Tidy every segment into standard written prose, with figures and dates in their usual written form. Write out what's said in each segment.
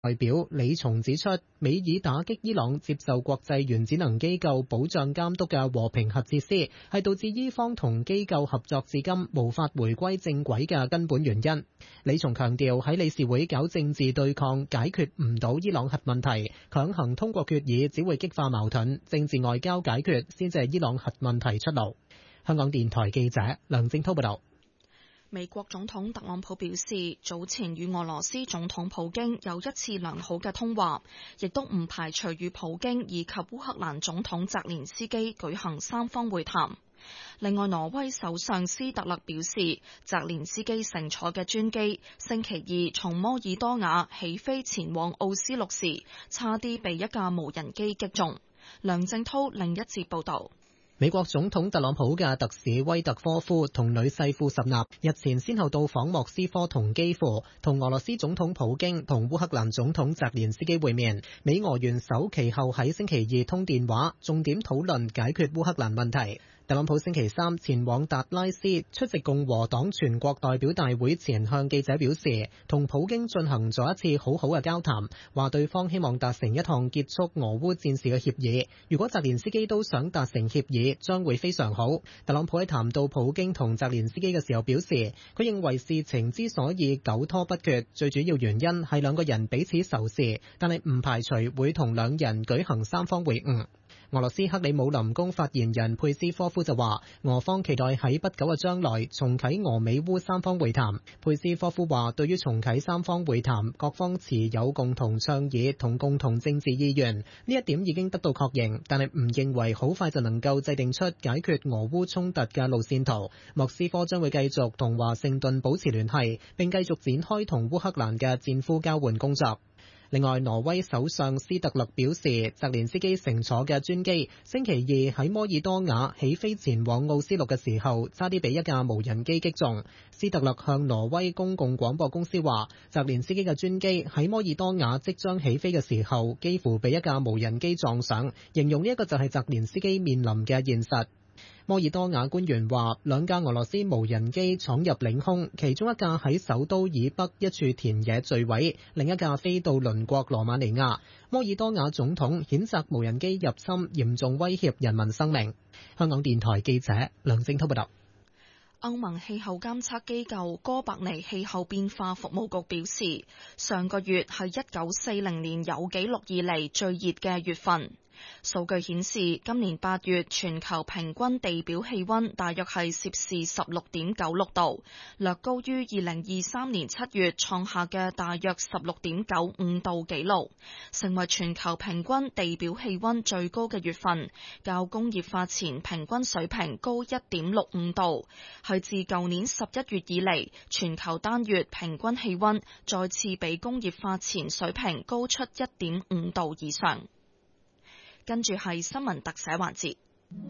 代表李松指出，美以打擊伊朗接受國際原子能機構保障監督嘅和平核設施，係導致伊方同機構合作至今無法回歸正軌嘅根本原因。李松強調，喺理事會搞政治對抗解決唔到伊朗核問題，強行通過決議只會激化矛盾，政治外交解決先至係伊朗核問題出路。香港電台記者梁正滔報道。 美國總統特朗普表示，早前與俄羅斯總統普京有一次良好嘅通話，亦都唔排除與普京以及烏克蘭總統澤連斯基舉行三方會談。另外，挪威首相斯特勒表示，澤連斯基乘坐嘅專機星期二從摩爾多瓦起飛前往奧斯陸時，差啲被一架無人機擊中。梁正滔另一節報導。 美國總統特朗普嘅特使威特科夫同女婿庫什納日前先後到訪莫斯科同基輔，同俄羅斯總統普京同烏克蘭總統澤連斯基會面。美俄元首其後喺星期二通電話，重點討論解決烏克蘭問題。特朗普星期三前往達拉斯出席共和黨全國代表大會前，向記者表示，同普京進行咗一次好好嘅交談，話對方希望達成一項結束俄烏戰事嘅協議。如果澤連斯基都想達成協議，將會非常好。特朗普喺談到普京同澤連斯基嘅時候表示，佢認為事情之所以久拖不決，最主要原因係兩個人彼此仇視，但係唔排除會同兩人舉行三方會晤。俄羅斯克里姆林宮發言人佩斯科夫就話，俄方期待喺不久嘅將來重啟俄美烏三方會談。佩斯科夫話，對於重啟三方會談，各方持有共同倡議同共同政治意願，呢一點已經得到確認，但係唔認為好快就能夠制定出解決俄烏衝突嘅路線圖。莫斯科將會繼續同華盛頓保持聯繫，並繼續展開同烏克蘭嘅戰俘交換工作。另外，挪威首相斯特勒表示，澤連斯基乘坐嘅專機星期二喺摩爾多瓦起飛前往奧斯陸嘅時候，差啲被一架無人機擊中。斯特勒向挪威公共廣播公司話，澤連斯基嘅專機喺摩爾多瓦即將起飛嘅時候，幾乎被一架無人機撞上，形容呢一個就係澤連斯基面臨嘅現實。摩爾多瓦官員話，兩架俄羅斯無人機闖入領空，其中一架喺首都以北一處田野墜毀，另一架飛到鄰國羅馬尼亞。摩爾多瓦總統譴責無人機入侵嚴重威脅人民生命。香港電台記者梁正滔報道。 歐盟氣候監測機構哥白尼氣候變化服務局表示，上個月係1940年有紀錄以嚟最熱嘅月份。數據顯示，今年8月全球平均地表氣溫大約係攝氏16.96度，略高於2023年7月創下嘅大約16.95度紀錄，成為全球平均地表氣溫最高嘅月份，較工業化前平均水平高1.65度，係自舊年11月以嚟全球單月平均氣溫再次比工業化前水平高出1.5度以上。跟住係新聞特寫環節。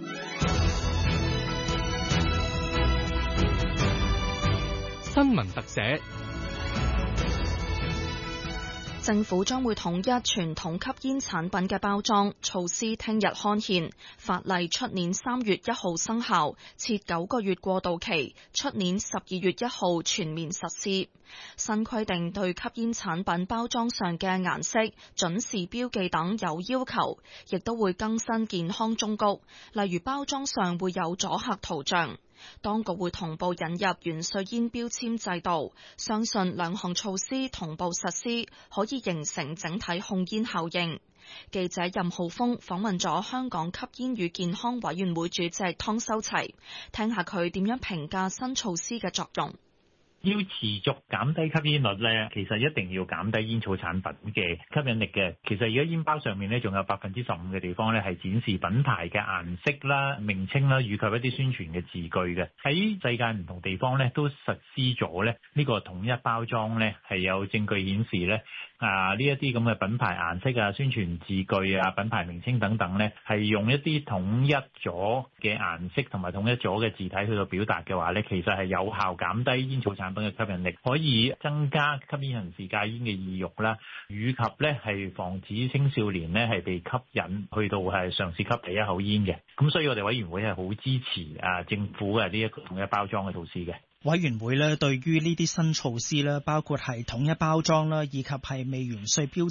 新聞特寫。 政府將會統一傳統吸煙產品嘅包裝措施，聽日刊憲，法例出年3月1號生效，設9個月過渡期，出年12月1號全面實施。新規定對吸煙產品包裝上嘅顏色、準時標記等有要求，亦都會更新健康忠告，例如包裝上會有阻嚇圖像。當局會同步引入圓碎煙標籤制度，相信兩項措施同步實施，可以形成整體控煙效應。記者任浩峰訪問咗香港吸煙與健康委員會主席湯修齊，聽下佢點樣評價新措施嘅作用。 要持續減低吸煙率咧，其實一定要減低煙草產品嘅吸引力嘅。其實而家煙包上面咧，仲有15%嘅地方咧係展示品牌嘅顏色啦、名稱啦，以及一啲宣傳嘅字句嘅。喺世界唔同地方咧都實施咗咧呢個統一包裝咧，係有證據顯示咧呢一啲咁嘅品牌顏色啊、宣傳字句啊、品牌名稱等等咧，係用一啲統一咗嘅顏色同埋統一咗嘅字體去到表達嘅話咧，其實係有效減低煙草產品嘅吸引力，可以增加吸煙人士戒煙嘅意欲啦，以及咧係防止青少年咧係被吸引去到係嘗試吸第一口煙嘅。咁所以我哋委員會係好支持政府嘅呢一個統一包裝嘅措施嘅。 委員會咧對於呢啲新措施咧，包括係統一包裝啦，以及係未完稅標